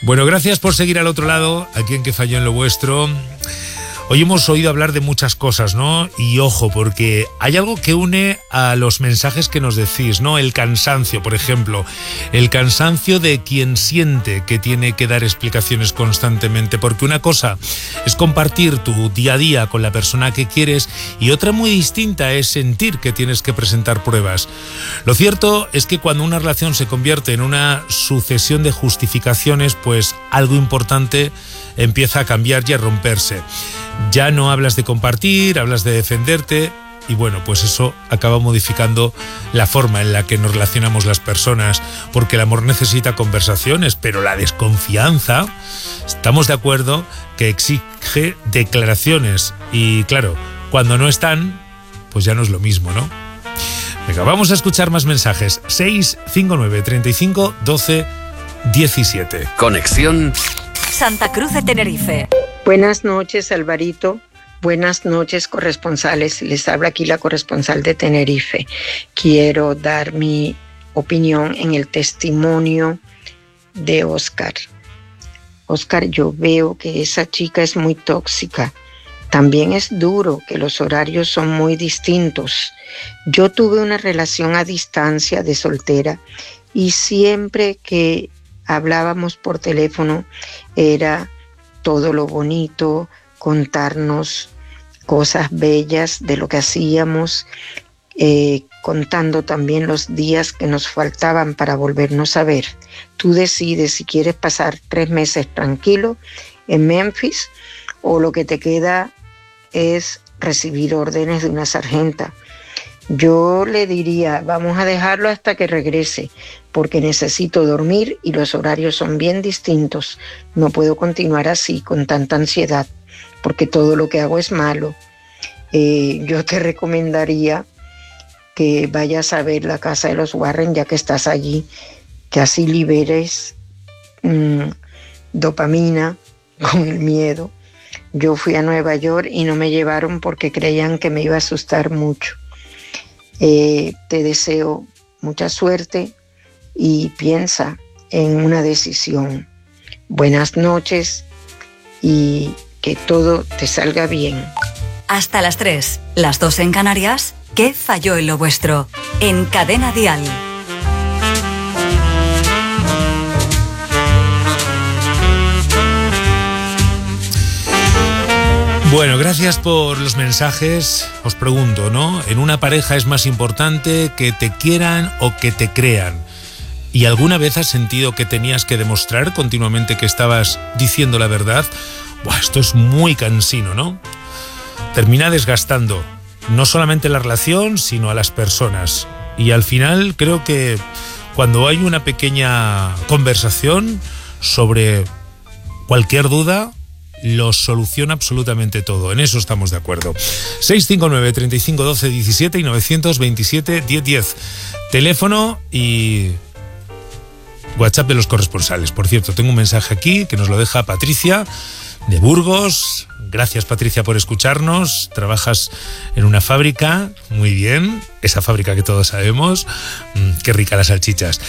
Bueno, gracias por seguir al otro lado, aquí en Que Falló en lo Vuestro. Hoy hemos oído hablar de muchas cosas, ¿no? Y ojo, porque hay algo que une a los mensajes que nos decís, ¿no? El cansancio, por ejemplo. El cansancio de quien siente que tiene que dar explicaciones constantemente. Porque una cosa es compartir tu día a día con la persona que quieres y otra muy distinta es sentir que tienes que presentar pruebas. Lo cierto es que cuando una relación se convierte en una sucesión de justificaciones, pues algo importante empieza a cambiar y a romperse. Ya no hablas de compartir, hablas de defenderte y bueno, pues eso acaba modificando la forma en la que nos relacionamos las personas, porque el amor necesita conversaciones, pero la desconfianza, estamos de acuerdo que exige declaraciones y claro, cuando no están, pues ya no es lo mismo, ¿no? Venga, vamos a escuchar más mensajes. 659 35 12 17. Conexión Santa Cruz de Tenerife. Buenas noches, Alvarito. Buenas noches, corresponsales. Les habla aquí la corresponsal de Tenerife. Quiero dar mi opinión en el testimonio de Oscar. Oscar, yo veo que esa chica es muy tóxica. También es duro que los horarios son muy distintos. Yo tuve una relación a distancia de soltera y siempre que hablábamos por teléfono era todo lo bonito, contarnos cosas bellas de lo que hacíamos, contando también los días que nos faltaban para volvernos a ver. Tú decides si quieres pasar 3 meses tranquilo en Memphis o lo que te queda es recibir órdenes de una sargenta. Yo le diría, vamos a dejarlo hasta que regrese, porque necesito dormir y los horarios son bien distintos. No puedo continuar así, con tanta ansiedad, porque todo lo que hago es malo. Yo te recomendaría que vayas a ver la casa de los Warren, ya que estás allí, que así liberes dopamina con el miedo. Yo fui a Nueva York y no me llevaron porque creían que me iba a asustar mucho. Te deseo mucha suerte y piensa en una decisión. Buenas noches y que todo te salga bien. Hasta las 3, las 2 en Canarias. ¿Qué falló en lo vuestro? En Cadena Dial. Bueno, gracias por los mensajes. Os pregunto, ¿no? ¿En una pareja es más importante que te quieran o que te crean? ¿Y alguna vez has sentido que tenías que demostrar continuamente que estabas diciendo la verdad? Buah, esto es muy cansino, ¿no? Termina desgastando no solamente la relación, sino a las personas. Y al final creo que cuando hay una pequeña conversación sobre cualquier duda, lo soluciona absolutamente todo. En eso estamos de acuerdo. 659 35 12 17 y 927 10 10. Teléfono y WhatsApp de los corresponsales. Por cierto, tengo un mensaje aquí que nos lo deja Patricia de Burgos. Gracias, Patricia, por escucharnos. Trabajas en una fábrica, muy bien, esa fábrica que todos sabemos. Qué rica las salchichas.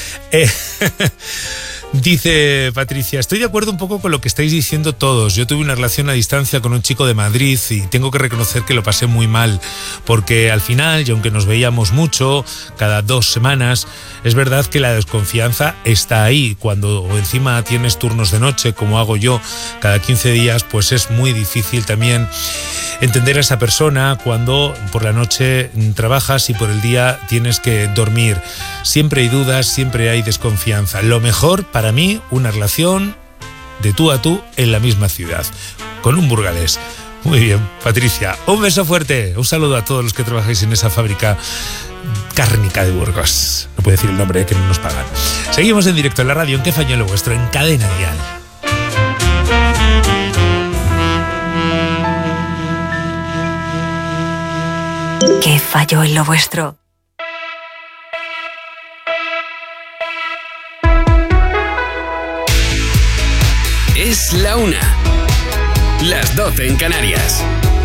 Dice Patricia, estoy de acuerdo un poco con lo que estáis diciendo todos. Yo tuve una relación a distancia con un chico de Madrid y tengo que reconocer que lo pasé muy mal, porque al final, y aunque nos veíamos mucho, cada 2 semanas, es verdad que la desconfianza está ahí. Cuando encima tienes turnos de noche, como hago yo, cada 15 días, pues es muy difícil también entender a esa persona cuando por la noche trabajas y por el día tienes que dormir. Siempre hay dudas, siempre hay desconfianza. Lo mejor para mí, una relación de tú a tú en la misma ciudad, con un burgalés. Muy bien, Patricia, un beso fuerte, un saludo a todos los que trabajáis en esa fábrica cárnica de Burgos. No puedo decir el nombre, que no nos pagan. Seguimos en directo en la radio, en ¿Qué falló en lo vuestro? En Cadena Dial. ¿Qué falló en lo vuestro? Es la 1. Las 12 en Canarias.